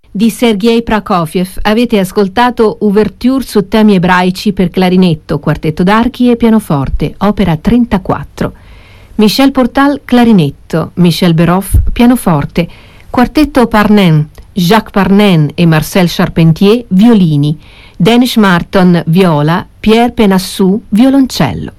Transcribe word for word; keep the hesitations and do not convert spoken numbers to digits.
Di Sergei Prokofiev avete ascoltato Ouverture su temi ebraici per clarinetto, quartetto d'archi e pianoforte, opera trentaquattro. Michel Portal, clarinetto, Michel Beroff, pianoforte, quartetto Parnen, Jacques Parnen e Marcel Charpentier, violini, Danish Marton, viola, Pierre Penassou, violoncello.